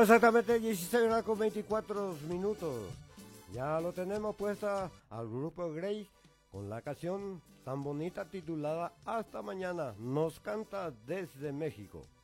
Exactamente 16 horas con 24 minutos. Ya lo tenemos puesta al grupo Grey con la canción tan bonita titulada Hasta Mañana. Nos canta desde México.